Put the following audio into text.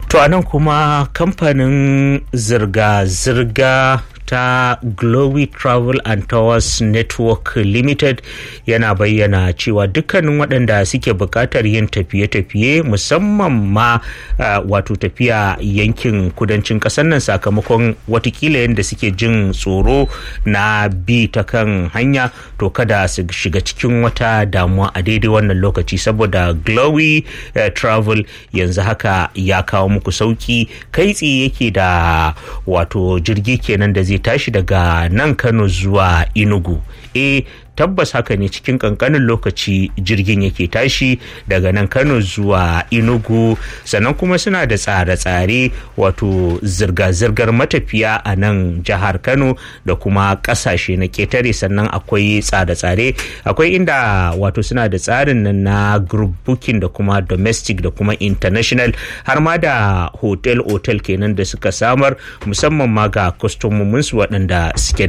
To anan kuma kamfanin zirga-zirga ta Glowy Travel and Tours Network Limited yana bayyana cewa dukkanin waɗanda suke buƙatar yin tafiye-tafiye musamman ma wato tafiya yankin kudancin ƙasar nan sakamakon watakila yadda suke jin tsoro na bi ta kan hanya, to kada su shiga cikin wata damuwa a daidai wannan lokaci, saboda Glowy Travel yanzu haka ya kawo muku sauki kai tsaye yake da wato jirgi kenan da zai tashi daga nan Kano zuwa Enugu. Tabbas haka ne, cikin kankanin lokaci jirgin yake tashi daga nan Kano zuwa Enugu. Sannan kuma suna da tsare-tsare wato zirga-zirgar matafiya a nan jihar Kano da kuma kasashe na ketare. Sannan akwai tsare-tsare, akwai inda wato suna da tsarin nan na group booking da kuma domestic da kuma international, har ma da hotel kenan da suka samar musamman ma ga kwastomominsu waɗanda suke